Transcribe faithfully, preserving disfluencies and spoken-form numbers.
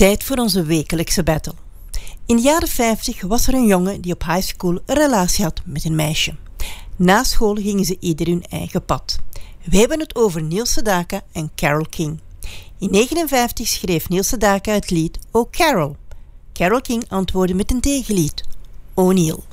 Tijd voor onze wekelijkse battle. In de jaren vijftig was er een jongen die op high school een relatie had met een meisje. Na school gingen ze ieder hun eigen pad. We hebben het over Neil Sedaka en Carole King. In negentien negenenvijftig schreef Neil Sedaka het lied Oh Carole. Carole King antwoordde met een tegenlied, Oh Neil.